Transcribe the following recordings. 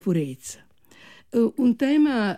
purezza. Un tema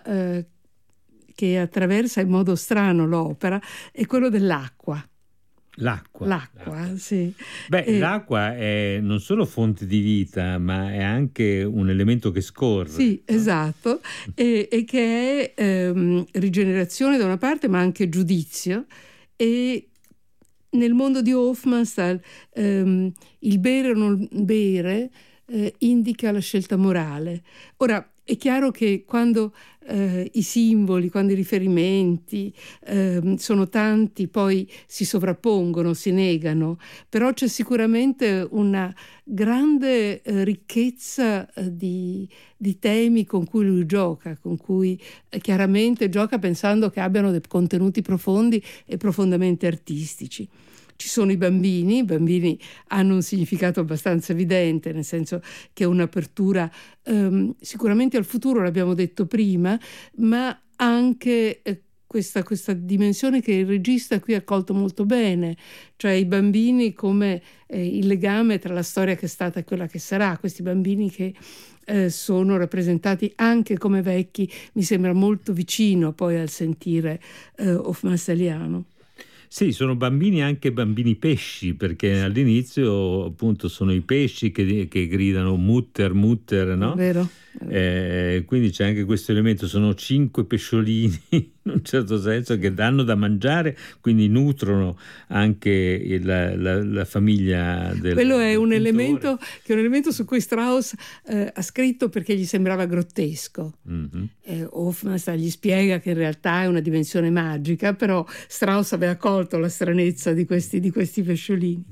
che attraversa in modo strano l'opera è quello dell'acqua. L'acqua. Sì. L'acqua è non solo fonte di vita, ma è anche un elemento che scorre. Sì, no? Esatto, e che è rigenerazione da una parte, ma anche giudizio. E nel mondo di Hofmannsthal il bere o non bere indica la scelta morale. Ora, è chiaro che quando i simboli, quando i riferimenti sono tanti, poi si sovrappongono, si negano, però c'è sicuramente una grande ricchezza di temi con cui lui gioca, con cui chiaramente gioca pensando che abbiano dei contenuti profondi e profondamente artistici. Ci sono i bambini hanno un significato abbastanza evidente, nel senso che è un'apertura sicuramente al futuro, l'abbiamo detto prima, ma anche questa dimensione che il regista qui ha colto molto bene, cioè i bambini come il legame tra la storia che è stata e quella che sarà, questi bambini che sono rappresentati anche come vecchi, mi sembra molto vicino poi al sentire hofmannsthaliano. Sì, sono bambini, anche bambini pesci, perché all'inizio appunto sono i pesci che gridano Mutter, Mutter, no? È vero. Quindi c'è anche questo elemento, sono 5 pesciolini in un certo senso che danno da mangiare, quindi nutrono anche la famiglia del quello è un pintore. Elemento che è un elemento su cui Strauss ha scritto perché gli sembrava grottesco. Hofmannsthal gli spiega che in realtà è una dimensione magica, però Strauss aveva colto la stranezza di questi pesciolini.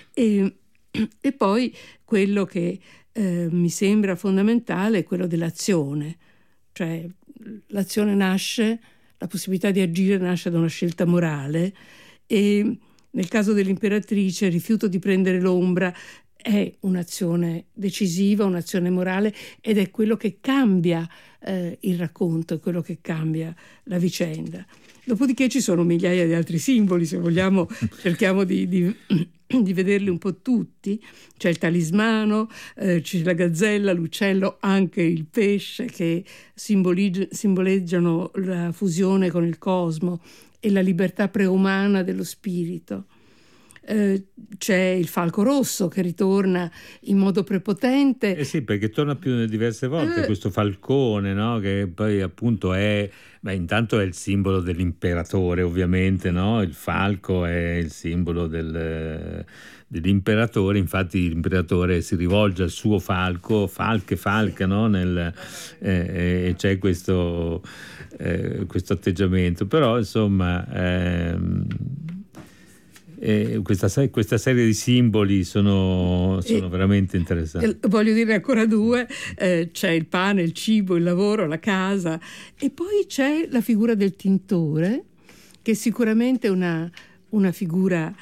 E poi quello che mi sembra fondamentale è quello dell'azione, cioè l'azione nasce, la possibilità di agire nasce da una scelta morale, e nel caso dell'imperatrice il rifiuto di prendere l'ombra è un'azione decisiva, un'azione morale, ed è quello che cambia il racconto, è quello che cambia la vicenda. Dopodiché ci sono migliaia di altri simboli, se vogliamo cerchiamo di vederli un po' tutti. C'è il talismano, c'è la gazzella, l'uccello, anche il pesce, che simboleggiano la fusione con il cosmo e la libertà preumana dello spirito. C'è il falco rosso che ritorna in modo prepotente. Sì, perché torna più diverse volte questo falcone, no? Che poi appunto intanto è il simbolo dell'imperatore, ovviamente, no? Il falco è il simbolo dell'imperatore, infatti l'imperatore si rivolge al suo falco, falche, no? E c'è questo atteggiamento, però insomma questa serie di simboli sono veramente interessanti. Voglio dire ancora due, c'è il pane, il cibo, il lavoro, la casa, e poi c'è la figura del tintore, che è sicuramente una figura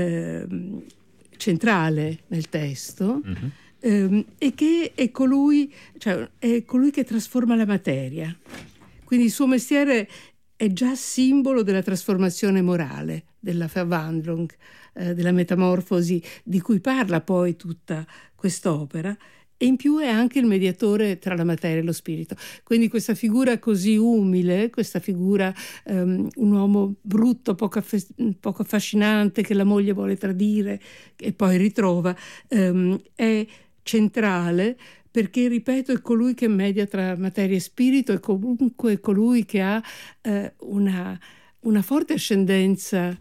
centrale nel testo, e che è colui che trasforma la materia. Quindi il suo mestiere è già simbolo della trasformazione morale, della Verwandlung, della metamorfosi di cui parla poi tutta quest'opera, e in più è anche il mediatore tra la materia e lo spirito. Quindi questa figura così umile, questa figura, un uomo brutto, poco affascinante, che la moglie vuole tradire e poi ritrova, è centrale, perché, ripeto, è colui che media tra materia e spirito, e comunque è colui che ha una forte ascendenza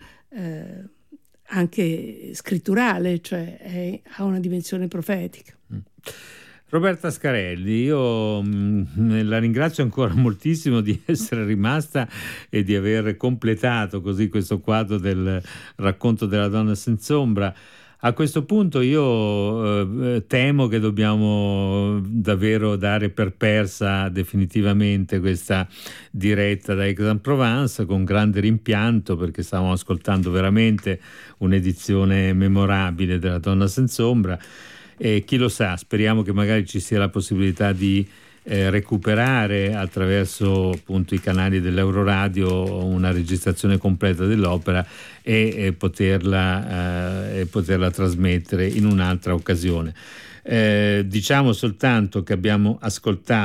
anche scritturale, cioè ha una dimensione profetica. Roberta Scarelli, io la ringrazio ancora moltissimo di essere rimasta e di aver completato così questo quadro del racconto della donna senz'ombra. A questo punto io temo che dobbiamo davvero dare per persa definitivamente questa diretta da Aix-en-Provence, con grande rimpianto, perché stavamo ascoltando veramente un'edizione memorabile della Donna senz'ombra, e chi lo sa, speriamo che magari ci sia la possibilità di recuperare attraverso appunto i canali dell'Euroradio una registrazione completa dell'opera e poterla trasmettere in un'altra occasione. Diciamo soltanto che abbiamo ascoltato